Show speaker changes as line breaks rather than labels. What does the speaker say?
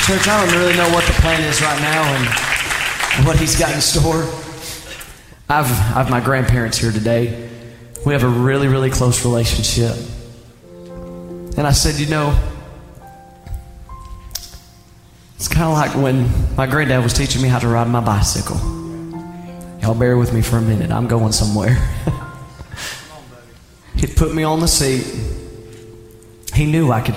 Church, I don't really know what the plan is right now and what he's got in store. I've my grandparents here today. We have a really, really close relationship. And I said, you know, it's kind of like when my granddad was teaching me how to ride my bicycle. Y'all bear with me for a minute. I'm going somewhere. He'd put me on the seat. He knew I could